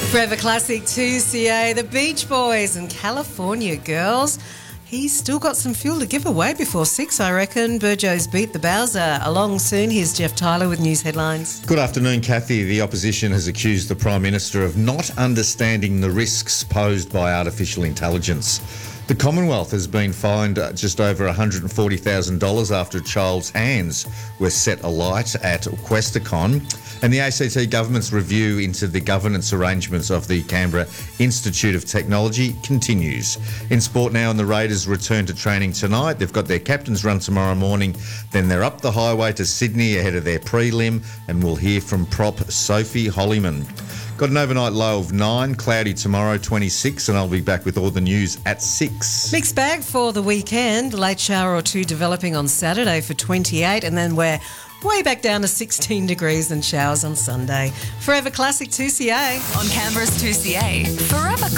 Forever Classic 2CA, the Beach Boys and California Girls. He's still got some fuel to give away before 6, I reckon. Burjo's Beat the Bowser. Along soon, here's Jeff Tyler with news headlines. Good afternoon, Kathy. The opposition has accused the Prime Minister of not understanding the risks posed by artificial intelligence. The Commonwealth has been fined just over $140,000 after a child's hands were set alight at Questacon. And the ACT government's review into the governance arrangements of the Canberra Institute of Technology continues. In sport now, and the Raiders return to training tonight. They've got their captain's run tomorrow morning. Then they're up the highway to Sydney ahead of their prelim, and we'll hear from prop Sophie Hollyman. Got an overnight low of 9, cloudy tomorrow, 26, and I'll be back with all the news at 6. Mixed bag for the weekend. Late shower or two developing on Saturday for 28, and then we're way back down to 16 degrees and showers on Sunday. Forever Classic 2CA. On Canberra's 2CA, Forever